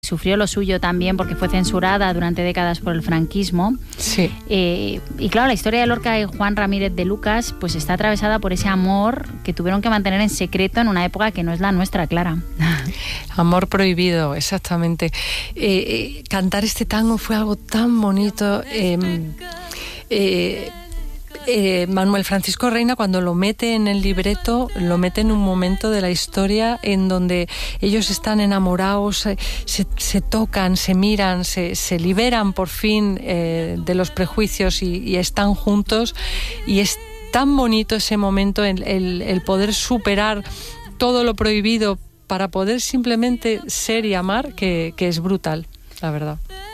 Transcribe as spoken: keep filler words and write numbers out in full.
sufrió lo suyo también porque fue censurada durante décadas por el franquismo. Sí. Eh, y claro, la historia de Lorca y Juan Ramírez de Lucas pues está atravesada por ese amor que tuvieron que mantener en secreto en una época que no es la nuestra, Clara. Amor prohibido, exactamente. Eh, eh, cantar este tango fue algo tan bonito. Eh, eh, Eh, Manuel Francisco Reina, cuando lo mete en el libreto, lo mete en un momento de la historia en donde ellos están enamorados, se, se tocan, se miran, se, se liberan por fin eh, de los prejuicios y, y están juntos, y es tan bonito ese momento, el, el, el poder superar todo lo prohibido para poder simplemente ser y amar, que, que es brutal, la verdad.